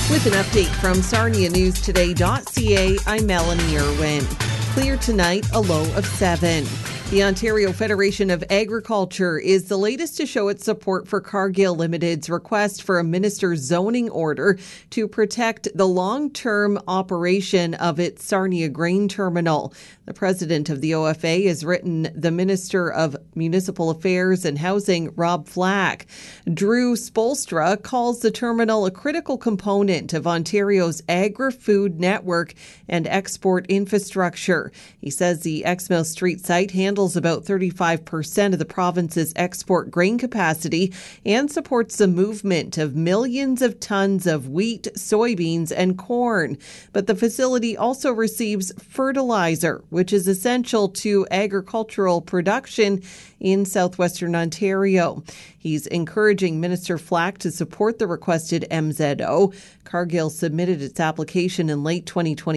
With an update from SarniaNewsToday.ca, I'm Melanie Irwin. Clear tonight, a low of 7. The Ontario Federation of Agriculture is the latest to show its support for Cargill Limited's request for a minister's zoning order to protect the long-term operation of its Sarnia grain terminal. The president of the OFA has written the Minister of Municipal Affairs and Housing, Rob Flack. Drew Spolstra calls the terminal a critical component of Ontario's agri-food network and export infrastructure. He says the Exmouth Street site handles about 35% of the province's export grain capacity and supports the movement of millions of tons of wheat, soybeans, and corn. But the facility also receives fertilizer, which is essential to agricultural production in southwestern Ontario. He's encouraging Minister Flack to support the requested MZO. Cargill submitted its application in late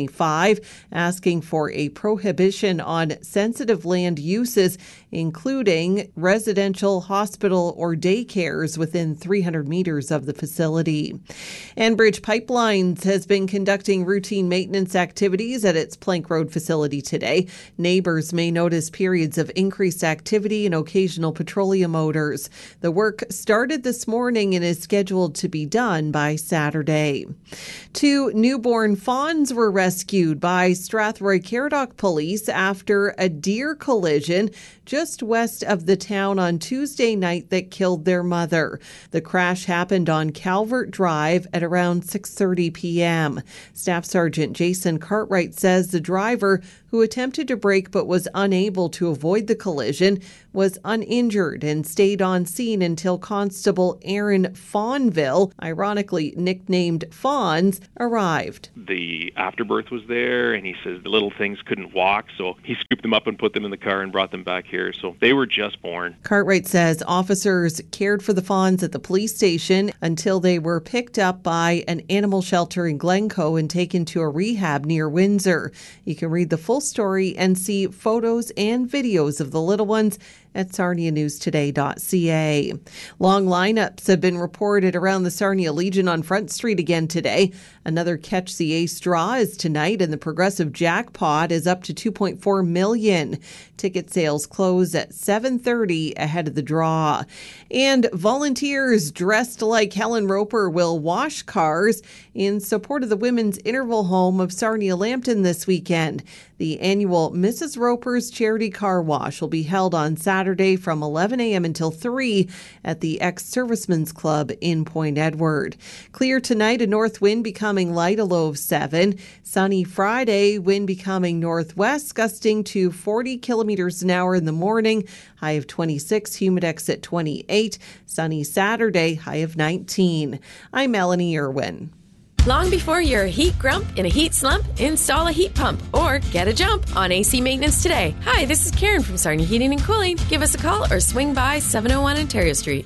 2025, asking for a prohibition on sensitive land uses, including residential, hospital, or daycares within 300 meters of the facility. Enbridge Pipelines has been conducting routine maintenance activities at its Plank Road facility today. Neighbors may notice periods of increased activity and occasional petroleum odors. The work started this morning and is scheduled to be done by Saturday. 2 newborn fawns were rescued by Strathroy Caradoc police after a deer collision just west of the town on Tuesday night that killed their mother. The crash happened on Calvert Drive at around 6:30 p.m. Staff Sergeant Jason Cartwright says the driver, who attempted to brake but was unable to avoid the collision, was uninjured and stayed on scene until Constable Aaron Fawnville, ironically nicknamed Fawns, arrived. The afterbirth was there, and he says the little things couldn't walk, so he scooped them up and put them in the car and brought them back here. So they were just born. Cartwright says officers cared for the fawns at the police station until they were picked up by an animal shelter in Glencoe and taken to a rehab near Windsor. You can read the full story and see photos and videos of the little ones at SarniaNewsToday.ca. Long lineups have been reported around the Sarnia Legion on Front Street again today. Another Catch the Ace draw is tonight, and the progressive jackpot is up to $2.4 million. Ticket sales close at 7:30 ahead of the draw. And volunteers dressed like Helen Roper will wash cars in support of the Women's Interval Home of Sarnia Lambton this weekend. The annual Mrs. Roper's Charity Car Wash will be held on Saturday from 11 a.m. until 3 at the Ex-Servicemen's Club in Point Edward. Clear tonight, a north wind becoming light, a low of 7. Sunny Friday, wind becoming northwest, gusting to 40 kilometers an hour in the morning, high of 26, humidex at 28. Sunny Saturday, high of 19. I'm Melanie Irwin. Long before you're a heat grump in a heat slump, install a heat pump or get a jump on AC maintenance today. Hi, this is Karen from Sarnia Heating and Cooling. Give us a call or swing by 701 Ontario Street.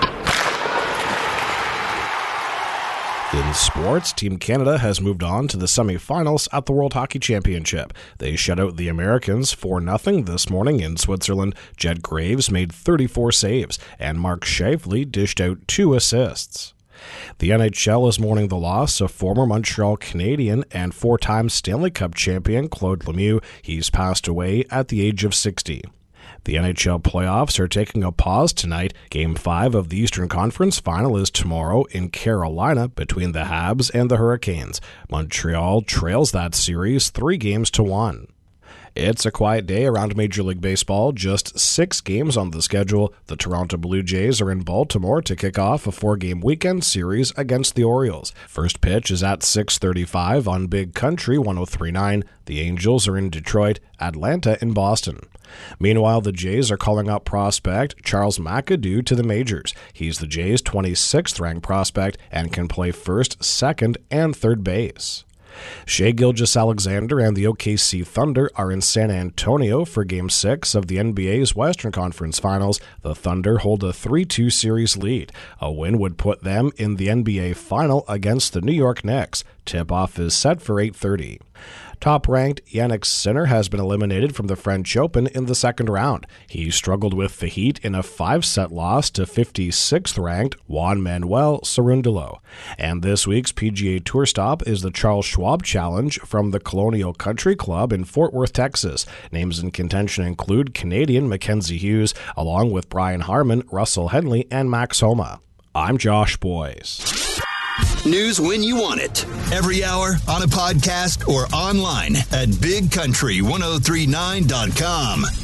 In sports, Team Canada has moved on to the semifinals at the World Hockey Championship. They shut out the Americans 4-0 this morning in Switzerland. Jed Graves made 34 saves, and Mark Scheifele dished out 2 assists. The NHL is mourning the loss of former Montreal Canadian and 4-time Stanley Cup champion Claude Lemieux. He's passed away at the age of 60. The NHL playoffs are taking a pause tonight. Game 5 of the Eastern Conference Final is tomorrow in Carolina between the Habs and the Hurricanes. Montreal trails that series 3-1. It's a quiet day around Major League Baseball. Just 6 games on the schedule. The Toronto Blue Jays are in Baltimore to kick off a 4-game weekend series against the Orioles. First pitch is at 6:35 on Big Country 103.9. The Angels are in Detroit, Atlanta in Boston. Meanwhile, the Jays are calling up prospect Charles McAdoo to the majors. He's the Jays' 26th-ranked prospect and can play first, second, and third base. Shai Gilgeous-Alexander and the OKC Thunder are in San Antonio for Game 6 of the NBA's Western Conference Finals. The Thunder hold a 3-2 series lead. A win would put them in the NBA Final against the New York Knicks. Tip-off is set for 8:30. Top-ranked Jannik Sinner has been eliminated from the French Open in the second round. He struggled with the heat in a 5-set loss to 56th-ranked Juan Manuel Cerundolo. And this week's PGA Tour stop is the Charles Schwab Challenge from the Colonial Country Club in Fort Worth, Texas. Names in contention include Canadian Mackenzie Hughes, along with Brian Harman, Russell Henley, and Max Homa. I'm Josh Boyce. News when you want it. Every hour, on a podcast, or online at BigCountry1039.com.